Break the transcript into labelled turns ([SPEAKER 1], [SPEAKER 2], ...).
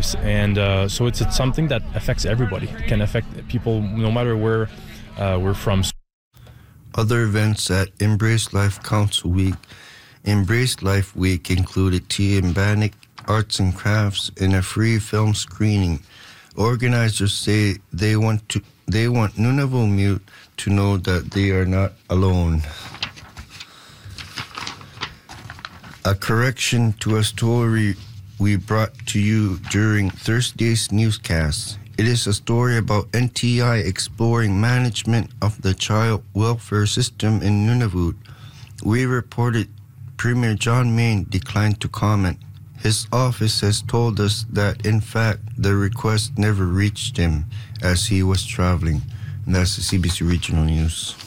[SPEAKER 1] lives, and so it's something that affects everybody. It can affect people no matter where we're from.
[SPEAKER 2] Other events at Embrace Life Council Week. Embrace Life Week included tea and bannock, arts and crafts, and a free film screening. Organizers say they want Nunavummiut to know that they are not alone. A correction to a story we brought to you during Thursday's newscast. It is a story about NTI exploring management of the child welfare system in Nunavut. We reported Premier John Mayne declined to comment. His office has told us that, in fact, the request never reached him as he was traveling. And that's the CBC Regional News.